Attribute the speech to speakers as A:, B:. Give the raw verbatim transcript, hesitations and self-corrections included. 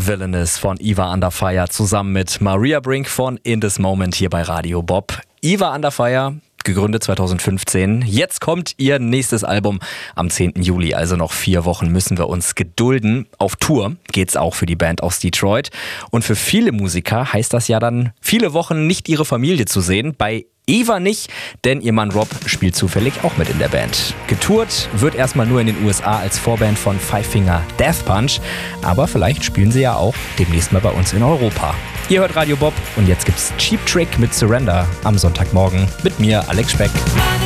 A: Villainous von Eva Under Fire zusammen mit Maria Brink von In This Moment hier bei Radio Bob. Eva Under Fire, gegründet zweitausendfünfzehn. Jetzt kommt ihr nächstes Album am zehnten Juli, also noch vier Wochen müssen wir uns gedulden. Auf Tour geht's auch für die Band aus Detroit. Und für viele Musiker heißt das ja dann viele Wochen nicht ihre Familie zu sehen. Bei Eva nicht, denn ihr Mann Rob spielt zufällig auch mit in der Band. Getourt wird erstmal nur in den U S A als Vorband von Five Finger Death Punch, aber vielleicht spielen sie ja auch demnächst mal bei uns in Europa. Ihr hört Radio Bob und jetzt gibt's Cheap Trick mit Surrender am Sonntagmorgen mit mir, Alex Speck.